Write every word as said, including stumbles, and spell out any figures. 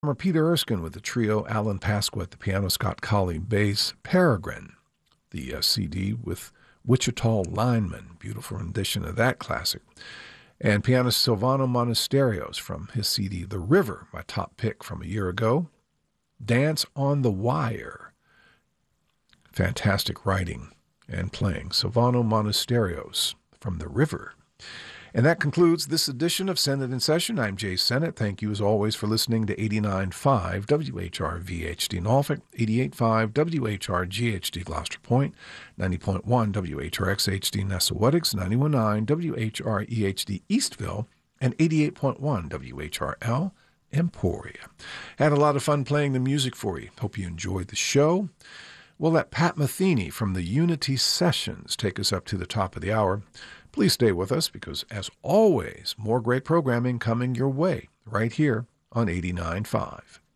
Drummer Peter Erskine with the trio, Alan Pasqua at the piano, Scott Colley bass, Peregrine, the uh, C D with Wichita Lineman, beautiful rendition of that classic, and pianist Silvano Monasterios from his C D The River, my top pick from a year ago, Dance on the Wire, fantastic writing and playing, Silvano Monasterios from The River. And that concludes this edition of Sennett in Session. I'm Jay Sennett. Thank you, as always, for listening to eighty-nine point five W H R V H D Norfolk, eighty-eight point five W H R G H D Gloucester Point, ninety point one W H R X H D Nessawetics, ninety-one point nine W H R E H D Eastville, and eighty-eight point one W H R L Emporia. Had a lot of fun playing the music for you. Hope you enjoyed the show. We'll let Pat Metheny from the Unity Sessions take us up to the top of the hour. Please stay with us because, as always, more great programming coming your way right here on eighty-nine point five.